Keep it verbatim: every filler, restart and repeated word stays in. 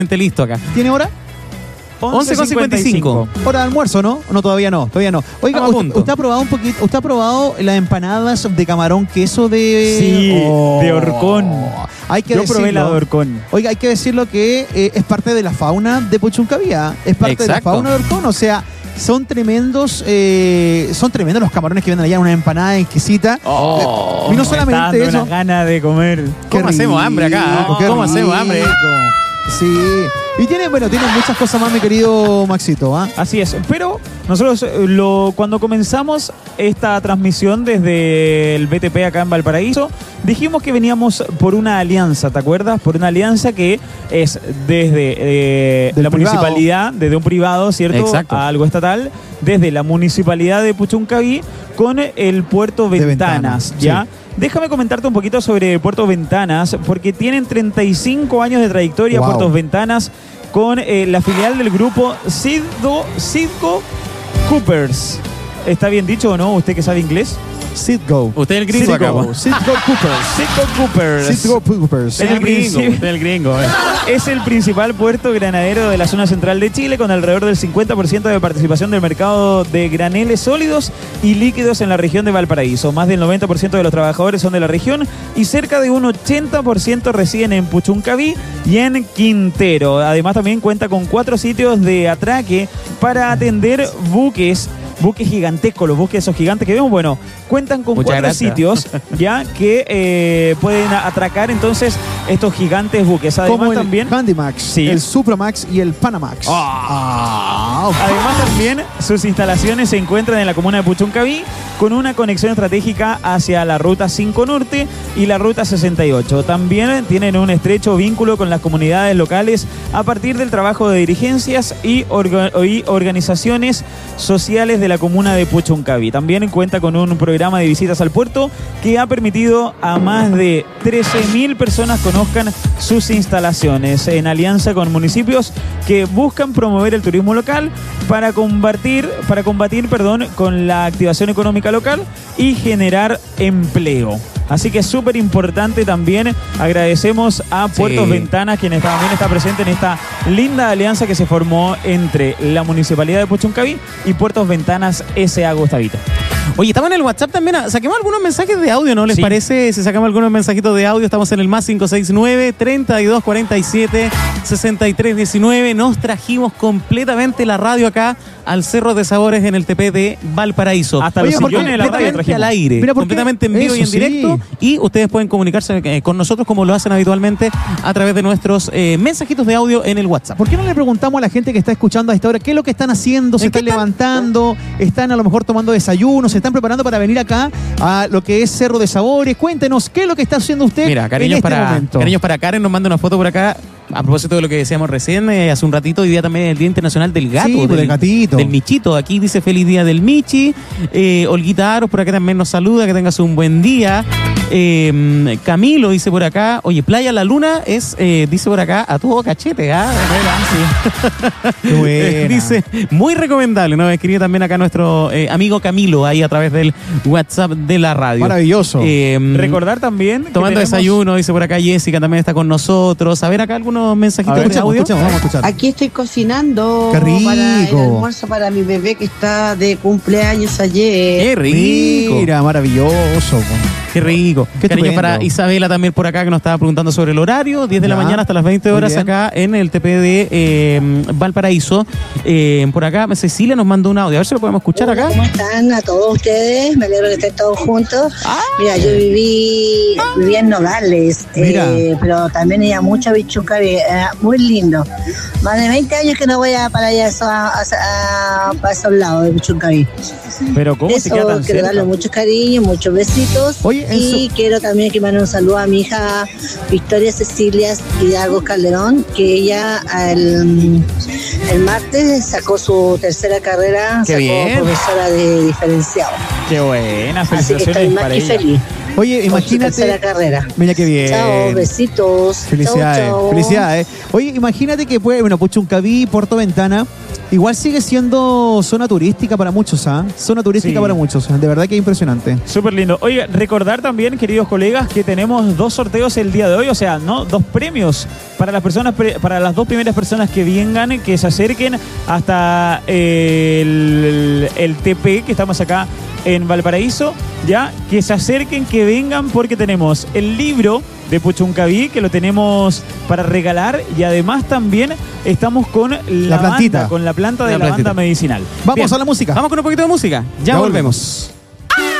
listo acá. ¿Tiene hora? once con cincuenta y cinco. Hora de almuerzo, ¿no? No, todavía no, todavía no. Oiga, usted, usted ha probado un poquito, usted ha probado las empanadas de camarón queso de... Sí, oh, de horcón. Hay que Yo decirlo. probé la de horcón. Oiga, hay que decirlo que eh, es parte de la fauna de Puchuncaví, ¿eh? Es parte Exacto. de la fauna de horcón, o sea... Son tremendos, eh, son tremendos los camarones que venden allá, una empanada exquisita. Oh, y no Me está solamente dando eso. unas ganas de comer. ¿Cómo hacemos hambre acá? rico, qué ¿Cómo hacemos hambre? rico. Sí. Y tiene, bueno, tiene muchas cosas más, mi querido Maxito, ¿ah? Así es, pero nosotros eh, lo, cuando comenzamos esta transmisión desde el B T P acá en Valparaíso, dijimos que veníamos por una alianza, ¿te acuerdas? Por una alianza que es desde eh, Del la privado. municipalidad, desde un privado, ¿cierto? Exacto. A algo estatal, desde la municipalidad de Puchuncaví con el puerto De Ventanas, Ventanas, ¿ya? sí. Déjame comentarte un poquito sobre Puerto Ventanas, porque tienen treinta y cinco años de trayectoria Wow. Puertos Ventanas con eh, la filial del grupo Sidco, Sidco Coopers. ¿Está bien dicho o no? ¿Usted que sabe inglés? Citgo. Usted es el gringo acá. po. Citgo Coopers. Sidco Coopers. Citgo Coopers. Usted es el gringo. Sí. Usted es el gringo. eh. Es el principal puerto granadero de la zona central de Chile, con alrededor del cincuenta por ciento de participación del mercado de graneles sólidos y líquidos en la región de Valparaíso. Más del noventa por ciento de los trabajadores son de la región y cerca de un ochenta por ciento residen en Puchuncaví y en Quintero. Además, también cuenta con cuatro sitios de atraque para atender buques. Buques gigantescos, los buques esos gigantes que vemos, bueno, cuentan con Muchas cuatro gracias. sitios ya que eh, pueden atracar entonces estos gigantes buques. Además, Como el también Handymax, Sí. el Supramax y el Panamax. Ah, ok. Además, también sus instalaciones se encuentran en la comuna de Puchuncaví con una conexión estratégica hacia la Ruta cinco Norte y la Ruta sesenta y ocho. También tienen un estrecho vínculo con las comunidades locales a partir del trabajo de dirigencias y, orga- y organizaciones sociales de la comuna de Puchuncaví. También cuenta con un programa de visitas al puerto que ha permitido a más de trece mil personas conozcan sus instalaciones en alianza con municipios que buscan promover el turismo local para combatir, para combatir perdón, con la activación económica local y generar empleo. Así que es súper importante también. Agradecemos a Puertos Sí. Ventanas, quien está- también está presente en esta linda alianza que se formó entre la Municipalidad de Puchuncaví y Puertos Ventanas S A Gustavito. Oye, estamos en el WhatsApp también. Saquemos algunos mensajes de audio, ¿no les Sí. parece? Si sacamos algunos mensajitos de audio, estamos en el más cinco seis nueve, treinta y dos cuarenta y siete, sesenta y tres diecinueve. Nos trajimos completamente la radio acá al Cerro de Sabores en el T P de Valparaíso. Hasta Oye, los porque sillones de la radio completamente trajimos. al aire, Mira, ¿por qué? completamente en vivo y en Eso sí. directo. Y ustedes pueden comunicarse eh, con nosotros como lo hacen habitualmente a través de nuestros eh, mensajitos de audio en el WhatsApp. ¿Por qué no le preguntamos a la gente que está escuchando a esta hora qué es lo que están haciendo? ¿Se ¿En qué están están? levantando? ¿Están a lo mejor tomando desayuno? ¿Se están preparando para venir acá a lo que es Cerro de Sabores? Cuéntenos qué es lo que está haciendo usted Mira, en cariños, este para, momento. cariños para Karen, nos manda una foto por acá. A propósito de lo que decíamos recién, eh, hace un ratito, hoy día también es el Día Internacional del Gato. Sí, por del, el gatito. Del Michito. Aquí dice feliz día del Michi. Eh, Olguita Aros por acá también nos saluda, que tengas un buen día. Eh, Camilo dice por acá, oye, Playa La Luna es, eh, dice por acá, a tu cachete, ¿ah? Qué buena. Dice, muy recomendable, ¿no? Escribe también acá nuestro eh, amigo Camilo, ahí a través del WhatsApp de la radio. Maravilloso. Eh, Recordar también que Tomando tenemos- desayuno, dice por acá Jessica, también está con nosotros. A ver acá algunos mensajitos A ver, de escuchamos, audio. escuchamos, vamos a escuchar. Aquí estoy cocinando ¡Qué rico! para el almuerzo para mi bebé que está de cumpleaños ayer. ¡Qué rico! Mira, maravilloso. po. ¡Qué rico! Qué Cariño estupendo. para Isabela también por acá que nos estaba preguntando sobre el horario. diez de la Ya. mañana hasta las veinte Muy horas bien. acá en el T P de eh, Valparaíso. Eh, por acá Cecilia nos mandó un audio. A ver si lo podemos escuchar acá. ¿Cómo están a todos ustedes? Me alegro que estén todos juntos. Mira, yo viví, viví en Nogales, Mira. eh, pero también iba mucho a Pichuncaví, eh, muy lindo. Más de veinte años que no voy a para allá eso, a, a- a- para esos lados de Pichuncaví. Pero ¿cómo se queda Eso, tan quiero cerca? darle muchos cariños, muchos besitos. Oye, en y su- quiero también que mande un saludo a mi hija Victoria Cecilia Hidalgo Calderón, que ella el, el martes sacó su tercera carrera, ¡Qué sacó bien! profesora de diferenciado. Qué buena, Así que estoy felicitaciones más para que ella. feliz. Oye, Con su tercera imagínate. carrera. Mira qué bien. Chao, besitos. Felicidades, Chao, chao. felicidades. Oye, imagínate que puede, bueno, Puchuncaví, Puerto Ventana, Igual sigue siendo zona turística para muchos, ¿ah? Zona turística Sí. para muchos. De verdad que es impresionante. Súper lindo. Oiga, recordar también, queridos colegas, que tenemos dos sorteos el día de hoy, o sea, no dos premios para las personas, para las dos primeras personas que vengan, que se acerquen hasta eh, el, el T P, que estamos acá en Valparaíso, ya, que se acerquen, que vengan, porque tenemos el libro de Puchuncaví, que lo tenemos para regalar, y además también estamos con la, La plantita. banda, con la planta de La la plantita. banda medicinal. Vamos Bien. a la música. Vamos con un poquito de música. Ya, Ya volvemos.